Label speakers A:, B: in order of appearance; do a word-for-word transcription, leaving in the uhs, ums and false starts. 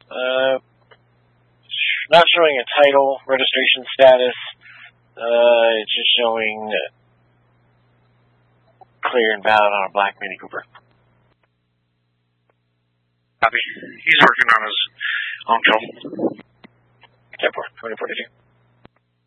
A: Uh, not showing a title, registration status. Uh, it's just showing clear and valid on a black Mini Cooper.
B: Copy. He's working on his own film.
A: ten four, twenty forty-two.